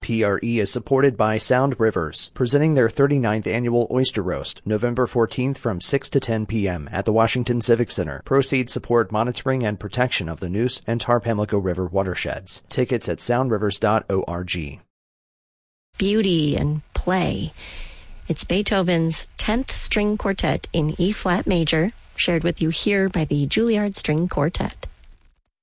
PRE is supported by Sound Rivers, presenting their 39th annual Oyster Roast, November 14th from 6 to 10 p.m. at the Washington Civic Center. Proceeds support monitoring and protection of the Neuse and Tar-Pamlico River watersheds. Tickets at soundrivers.org. Beauty and play. It's Beethoven's 10th String Quartet in E-flat major, shared with you here by the Juilliard String Quartet.